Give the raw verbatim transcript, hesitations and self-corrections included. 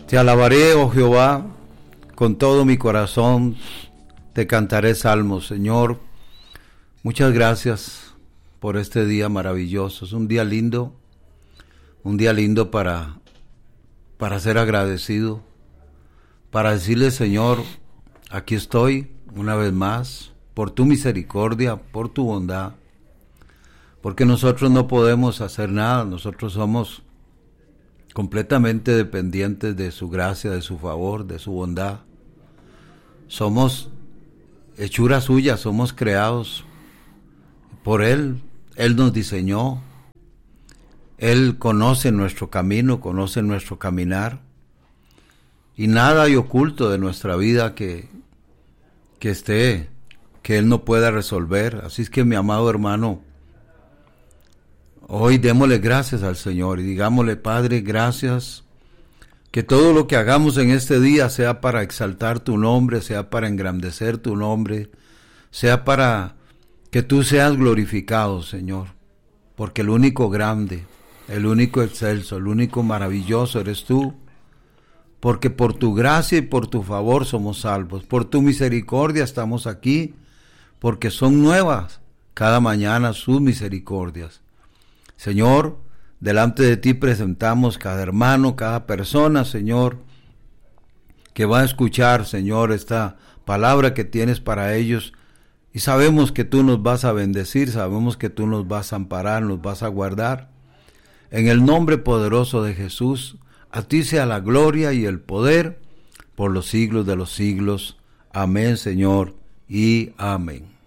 Te alabaré, oh Jehová, con todo mi corazón, te cantaré salmos. Señor, muchas gracias por este día maravilloso. Es un día lindo, un día lindo para, para ser agradecido, para decirle, Señor, aquí estoy una vez más, por tu misericordia, por tu bondad, porque nosotros no podemos hacer nada, nosotros somos completamente dependientes de su gracia, de su favor, de su bondad. Somos hechura suya, somos creados por Él. Él nos diseñó. Él conoce nuestro camino, conoce nuestro caminar. Y nada hay oculto de nuestra vida que, que esté, que Él no pueda resolver. Así es que, mi amado hermano, hoy démosle gracias al Señor y digámosle, Padre, gracias, que todo lo que hagamos en este día sea para exaltar tu nombre, sea para engrandecer tu nombre, sea para que tú seas glorificado, Señor, porque el único grande, el único excelso, el único maravilloso eres tú, porque por tu gracia y por tu favor somos salvos, por tu misericordia estamos aquí, porque son nuevas cada mañana sus misericordias. Señor, delante de ti presentamos cada hermano, cada persona, Señor, que va a escuchar, Señor, esta palabra que tienes para ellos. Y sabemos que tú nos vas a bendecir, sabemos que tú nos vas a amparar, nos vas a guardar. En el nombre poderoso de Jesús, a ti sea la gloria y el poder por los siglos de los siglos. Amén, Señor, y amén.